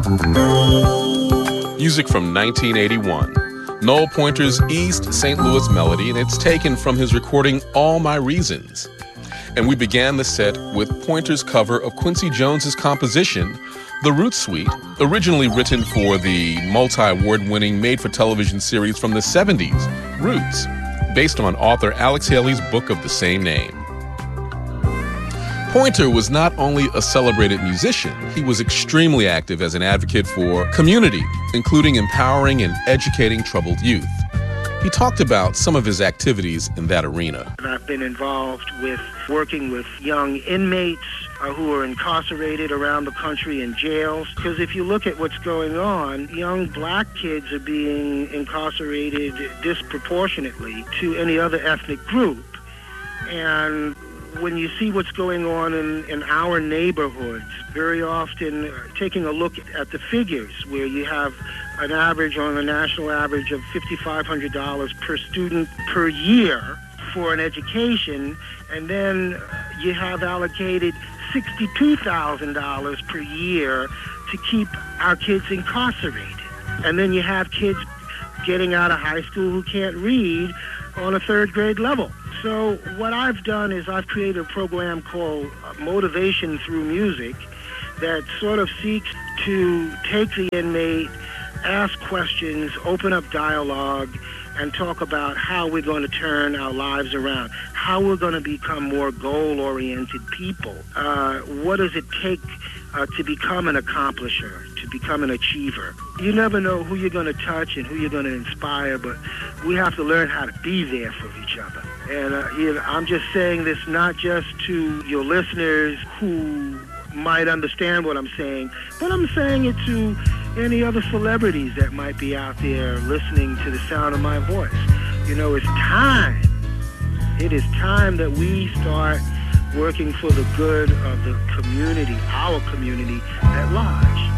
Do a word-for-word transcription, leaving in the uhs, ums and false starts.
Music from nineteen eighty-one. Noel Pointer's East Saint Louis Melody, and it's taken from his recording All My Reasons. And we began the set with Pointer's cover of Quincy Jones's composition, The Roots Suite, originally written for the multi-award-winning made-for-television series from the seventies, Roots, based on author Alex Haley's book of the same name. Pointer was not only a celebrated musician, he was extremely active as an advocate for community, including empowering and educating troubled youth. He talked about some of his activities in that arena. And I've been involved with working with young inmates uh, who are incarcerated around the country in jails. Because if you look at what's going on, young black kids are being incarcerated disproportionately to any other ethnic group. And when you see what's going on in, in our neighborhoods, very often uh, taking a look at the figures where you have an average on a national average of five thousand five hundred dollars per student per year for an education, and then you have allocated sixty-two thousand dollars per year to keep our kids incarcerated. And then you have kids getting out of high school who can't read on a third grade level. So what I've done is I've created a program called Motivation Through Music that sort of seeks to take the inmate, ask questions, open up dialogue, and talk about how we're going to turn our lives around, how we're going to become more goal-oriented people. Uh, what does it take uh, to become an accomplisher, to become an achiever? You never know who you're going to touch and who you're going to inspire, but we have to learn how to be there for each other. And uh, you know, I'm just saying this not just to your listeners who might understand what I'm saying, but I'm saying it to any other celebrities that might be out there listening to the sound of my voice. You know, it's time. It is time that we start working for the good of the community, our community at large.